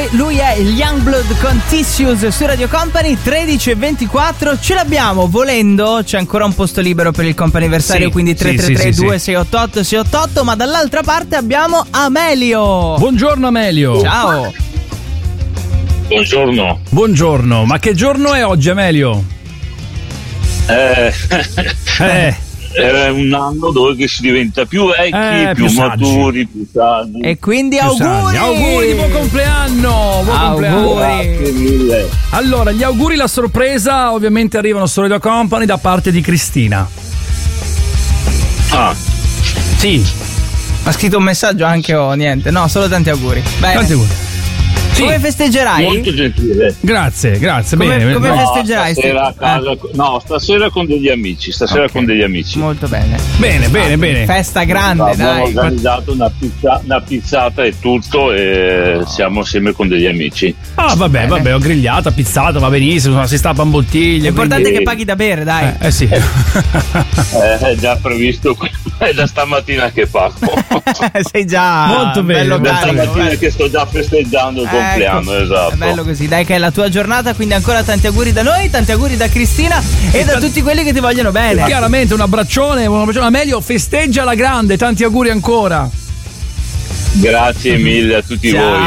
lui è il Youngblood con Tissues su Radio Company. 13:24, ce l'abbiamo, volendo c'è ancora un posto libero per il comp'anniversario, sì, quindi 333-2688-688, ma dall'altra parte abbiamo Amelio. Buongiorno Amelio. Ciao. Buongiorno, ma che giorno è oggi Amelio? È un anno dove si diventa più vecchi, più maturi, più saggi. E quindi più auguri! Auguri di buon compleanno! Grazie mille. Allora, gli auguri, la sorpresa ovviamente arrivano su Radio Company da parte di Cristina. Ah. Sì. Ha scritto un messaggio anche o niente? No, solo tanti auguri. Bene. Tanti auguri. Sì. Come festeggerai? Molto gentile. Grazie, Come bene. festeggerai? Stasera a casa, stasera con degli amici. Con degli amici. Molto bene. Bene. Festa grande, Abbiamo dai. organizzato una pizzata e tutto e siamo assieme con degli amici. Ah, vabbè, ho grigliata, pizzata, va benissimo, si stappa in bottiglie. L'importante quindi... è che paghi da bere, dai. Sì. È già previsto, è da stamattina che parto. Sei già molto bello, da stamattina che sto già festeggiando il compleanno, esatto. È bello così, dai, che è la tua giornata, quindi ancora tanti auguri da noi, tanti auguri da Cristina e da tutti quelli che ti vogliono bene. Chiaramente un abbraccione Amelio, festeggia alla grande, tanti auguri ancora. Grazie mille a tutti voi.